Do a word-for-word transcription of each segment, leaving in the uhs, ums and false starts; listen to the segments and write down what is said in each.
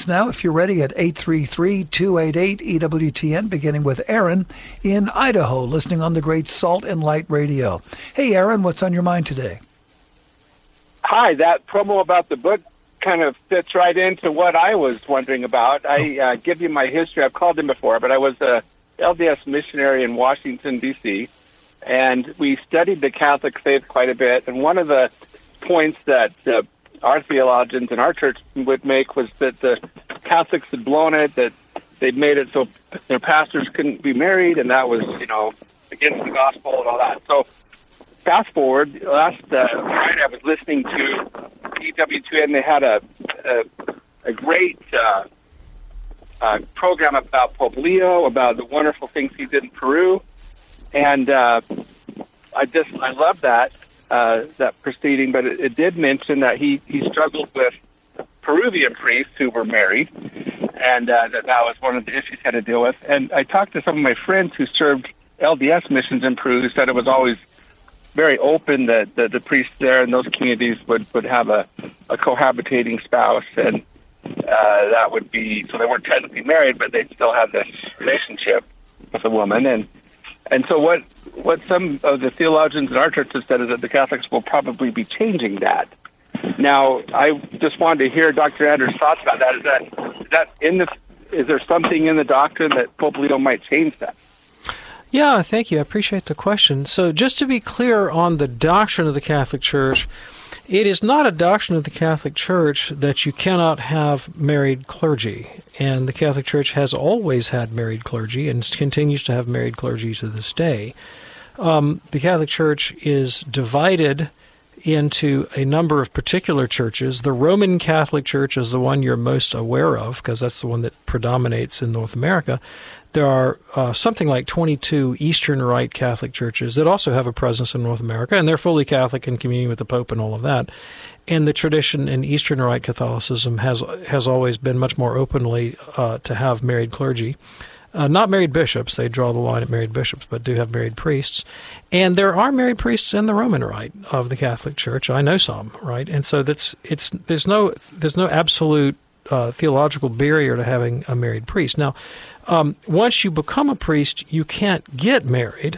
lines now, if you're ready, at eight three three, two eight eight, E W T N, beginning with Aaron in Idaho, listening on the great Salt and Light Radio. Hey, Aaron, what's on your mind today? Hi, that promo about the book kind of fits right into what I was wondering about. I uh, give you my history. I've called in before, but I was a L D S missionary in Washington, D C, and we studied the Catholic faith quite a bit. And one of the points that uh, our theologians in our church would make was that the Catholics had blown it, that they'd made it so their pastors couldn't be married, and that was, you know, against the gospel and all that. So fast forward, last uh, Friday I was listening to E W T N. They had a a, a great uh, uh, program about Pope Leo, about the wonderful things he did in Peru, and uh, I just I love that uh, that proceeding. But it, it did mention that he he struggled with Peruvian priests who were married, and uh, that that was one of the issues he had to deal with. And I talked to some of my friends who served L D S missions in Peru, who said it was always very open that the, the priests there in those communities would, would have a, a cohabitating spouse, and uh, that would be, so they weren't technically married, but they'd still have this relationship with a woman. And and so what what some of the theologians in our church have said is that the Catholics will probably be changing that. Now, I just wanted to hear Doctor Andrews' thoughts about that. Is that is that in the is there something in the doctrine that Pope Leo might change that? Yeah, thank you. I appreciate the question. So just to be clear on the doctrine of the Catholic Church, it is not a doctrine of the Catholic Church that you cannot have married clergy. And the Catholic Church has always had married clergy and continues to have married clergy to this day. Um, the Catholic Church is divided into a number of particular churches. The Roman Catholic Church is the one you're most aware of because that's the one that predominates in North America. There are uh, something like twenty-two Eastern Rite Catholic churches that also have a presence in North America, and they're fully Catholic in communion with the Pope and all of that. And the tradition in Eastern Rite Catholicism has has always been much more openly uh, to have married clergy. Uh, not married bishops. They draw the line at married bishops, but do have married priests. And there are married priests in the Roman Rite of the Catholic Church. I know some, right? And so that's it's there's no there's no absolute uh, theological barrier to having a married priest. Now, um, once you become a priest, you can't get married.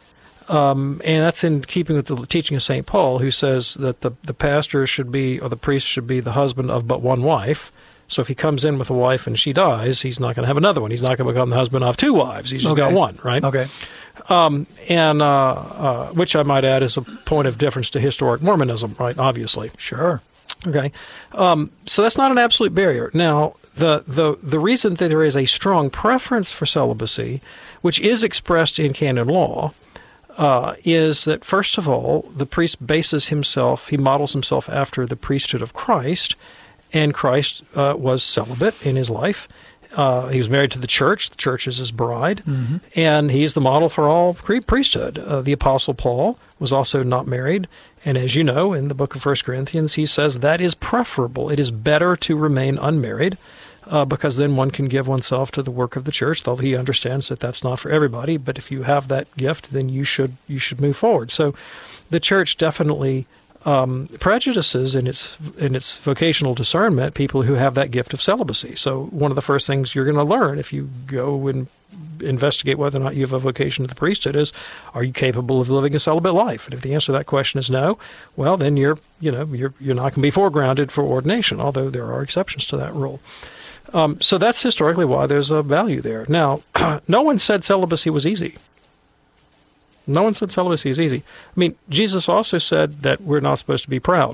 Um, and that's in keeping with the teaching of Saint Paul, who says that the, the pastor should be, or the priest should be the husband of but one wife. So if he comes in with a wife and she dies, he's not going to have another one. He's not going to become the husband of two wives. He's just okay. got one, right? Okay. Um, and uh, uh, which I might add is a point of difference to historic Mormonism, right? Obviously. Sure. Okay. Um, so that's not an absolute barrier. Now, the, the, the reason that there is a strong preference for celibacy, which is expressed in canon law, uh, is that, first of all, the priest bases himself, he models himself after the priesthood of Christ, and Christ uh, was celibate in his life. Uh, he was married to the church. The church is his bride. Mm-hmm. And he's the model for all priesthood. Uh, the Apostle Paul was also not married. And as you know, in the book of First Corinthians, he says that is preferable. It is better to remain unmarried uh, because then one can give oneself to the work of the church, though he understands that that's not for everybody. But if you have that gift, then you should you should move forward. So the church definitely Um, prejudices in its in its vocational discernment people who have that gift of celibacy. So one of the first things you're going to learn if you go and investigate whether or not you have a vocation to the priesthood is, are you capable of living a celibate life? And if the answer to that question is no, well, then you're you know you're you're not going to be foregrounded for ordination. Although there are exceptions to that rule. Um, so that's historically why there's a value there. Now, no one said celibacy was easy. No one said celibacy is easy. I mean, Jesus also said that we're not supposed to be proud.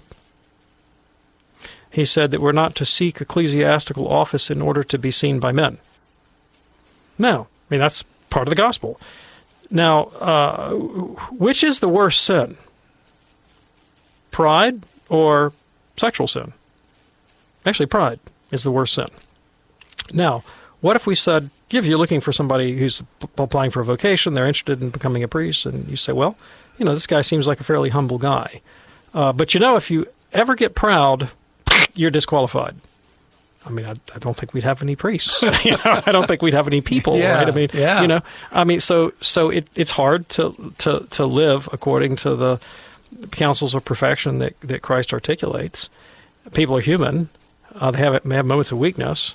He said that we're not to seek ecclesiastical office in order to be seen by men. Now, I mean, that's part of the gospel. Now, uh, which is the worst sin? Pride or sexual sin? Actually, pride is the worst sin. Now, what if we said, if you're looking for somebody who's applying for a vocation, they're interested in becoming a priest, and you say, well, you know, this guy seems like a fairly humble guy. Uh, but, you know, if you ever get proud, you're disqualified. I mean, I, I don't think we'd have any priests. you know, I don't think we'd have any people, yeah, right? I mean, yeah. you know, I mean, so so it, it's hard to, to, to live according to the counsels of perfection that, that Christ articulates. People are human. Uh, they have, may have moments of weakness.